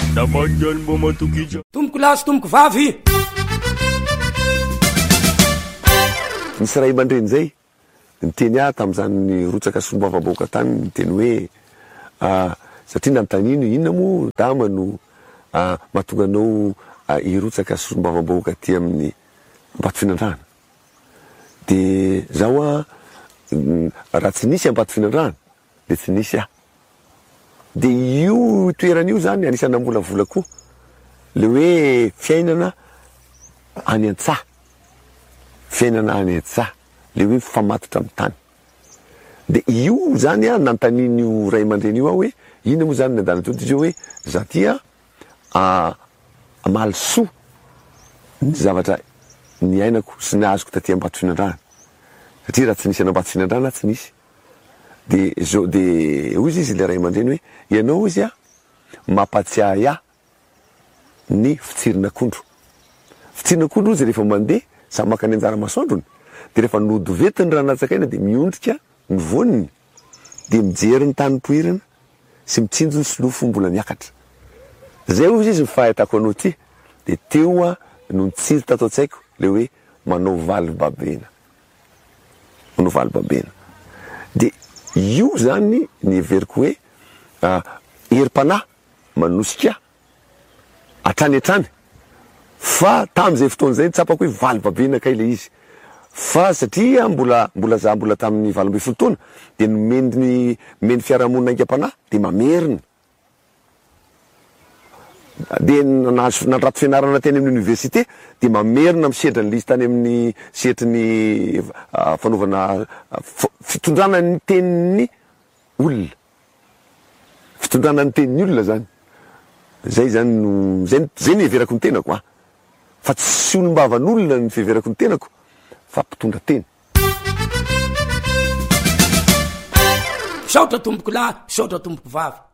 tomboko lasy tomboko vavy. Nisy ray aman-dreny zay niteny tam'izany ny rotsaka sombavaboaka tany niteny hoe satria nanontany inona mo dama no mahatonga anao irotsaka sombavaboaka ty amin'ny Ampaty Finandrana. De zaho raha tsy nisy Ampaty Finandrana de tsy nisy de io toeran'io zany anisana mbola koa le hoe fiainana any an-tsaha, fiainana any an-tsaha, le hoe mifamatitra amin'ny tany. De io zany nantaniny ray aman-dreny io hoe ina moa zany nadana to izy hoe za tia mahalisoa ny zavatra ny ainako sy ny azoko taty Ampaty Finandrana satria raha tsy nisy an'Ampaty Finandrana tsy nisy. De hoy izy le ray aman-dreny hoe ianao izy mampatsiahy ny fitsirin'akondro. Fitsirin'akondro izy rehefa mandeha samy maka ny anjara masoandrony de rehefa nodovety ny ranatsakaina de miondrika ny voniny de mijery ny tany poirina sy mitsinjo ny silofo mbola miakatra. Zay hoy izy fahitako anao ty de teo no nitsiry tato an-tsaiko le hoe manao valy babena, manao valy babena. De io zany ny everiko hoe herim-panahy manosika atrany fa tam'izay fotoana zay tsapako hoe valy babena kay le izy fa satria mbola tamin'ny 20 taona de nomeny fiarahamonina aingam-panahy de mamerina de nandrato fianarana teny amin'ny université de mamerina misedra ny lizy tany amin'ny setrin'ny fanaovana fitondrana ny tenin'ny olona, fitondrana ny tenin'ny olona zany. Zay zany zay ny everako ny tenako fa tsy olombavan'olona ny fiheverako ny tenako fa mpitondra teny. Misaotra tomboko lahy, misaotra tomboko vavy.